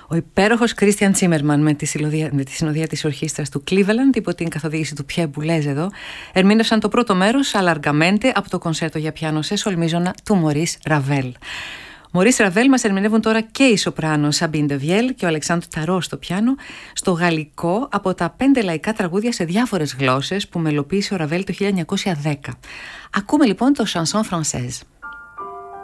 Ο υπέροχος Κρίστιαν Τσίμερμαν με τη συνοδεία της ορχήστρας του Cleveland υπό την καθοδήγηση του Πιέ Μπουλέζ εδώ ερμήνευσαν το πρώτο μέρος Αλαργαμέντε από το κονσέρτο για πιάνο σε σολμίζωνα του Μωρίς Ραβέλ. Μωρίς Ραβέλ μας ερμηνεύουν τώρα και η σοπράνο Σαμπίν Ντεβιέλ και ο Αλεξάνδρου Ταρό στο πιάνο στο γαλλικό από τα 5 λαϊκά τραγούδια σε διάφορες γλώσσες που μελοποίησε ο Ραβέλ το 1910. Ακούμε λοιπόν το Chanson Française.